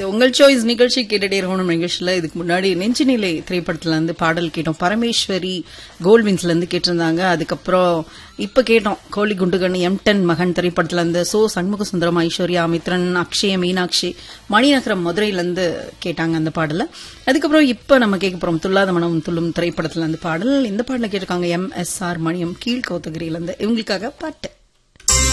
உங்கள் சாய்ஸ் நிகழ்ச்சி கேட்டுட்டே இருக்கணும். நிகழ்ச்சியில இதுக்கு முன்னாடி நெஞ்சினிலை திரைப்படத்துல இருந்து பாடல் கேட்டோம். பரமேஸ்வரி கோல்வின்ஸ்ல இருந்து கேட்டிருந்தாங்க. அதுக்கப்புறம் இப்ப கேட்டோம் கோழி குண்டுகன் M10 மகன் திரைப்படத்துல இருந்து சண்முக சுந்தரம், ஐஸ்வர்யா, மித்ரன், அக்ஷய, மீனாட்சி, மணிநகரம் மதுரையில இருந்து கேட்டாங்க அந்த பாடல. அதுக்கப்புறம் இப்ப நம்ம கேட்க போறோம் துல்லாத மனம் துள்ளும் திரைப்படத்துல இருந்து பாடல். இந்த பாடல கேட்டிருக்காங்க MSR மணியம் கீழ்கோத்தகிரியில இருந்து. இவங்களுக்காக பாட்டு.